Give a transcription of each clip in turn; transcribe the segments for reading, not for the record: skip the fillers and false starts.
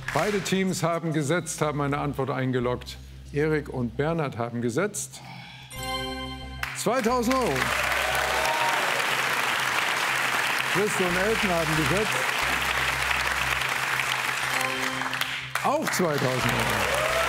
Beide Teams haben gesetzt, haben eine Antwort eingeloggt. Erik und Bernhard haben gesetzt. 2.000 Euro. Christo und Elton haben gesetzt. Auch 2.000 Euro.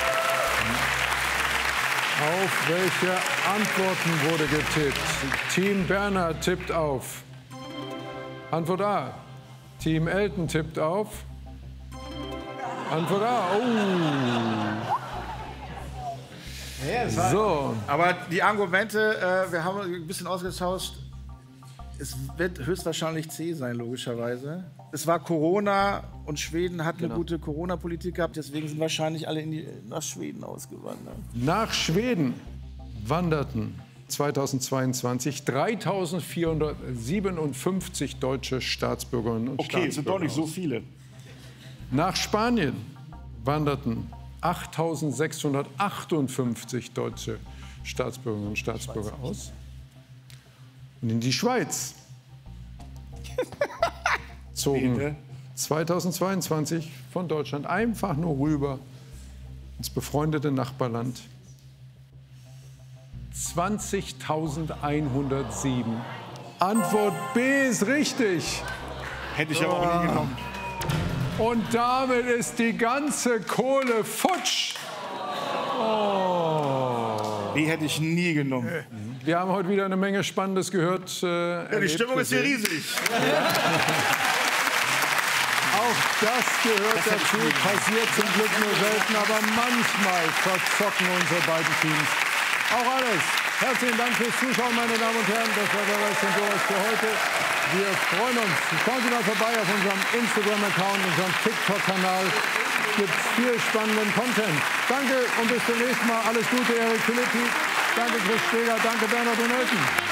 Auf welche Antworten wurde getippt? Team Bernhard tippt auf Antwort A. Team Elton tippt auf Antwort A. Oh. So. Aber die Argumente, wir haben ein bisschen ausgetauscht. Es wird höchstwahrscheinlich C sein, logischerweise. Es war Corona und Schweden hat eine gute Corona-Politik gehabt. Deswegen sind wahrscheinlich alle nach Schweden ausgewandert. Nach Schweden wanderten 2022 3.457 deutsche Staatsbürgerinnen und Staatsbürger. Okay, es sind doch nicht so viele. Nach Spanien wanderten 8.658 deutsche Staatsbürgerinnen und Staatsbürger aus. Und in die Schweiz zogen 2022 von Deutschland einfach nur rüber ins befreundete Nachbarland 20.107. Antwort B ist richtig. Hätte ich aber auch nie genommen. Und damit ist die ganze Kohle futsch. Oh. Die hätte ich nie genommen. Wir haben heute wieder eine Menge Spannendes gehört. Ja, die Stimmung ist hier riesig. Auch das gehört dazu. Passiert zum Glück nur selten, aber manchmal verzocken unsere beiden Teams auch alles. Herzlichen Dank fürs Zuschauen, meine Damen und Herren. Das war der Rest für heute. Wir freuen uns. Schauen Sie mal vorbei auf unserem Instagram-Account, unserem TikTok-Kanal. Es gibt viel spannenden Content. Danke und bis zum nächsten Mal. Alles Gute, Erik Philippi. Danke, Chris Steger. Danke, Bernhard und Elton.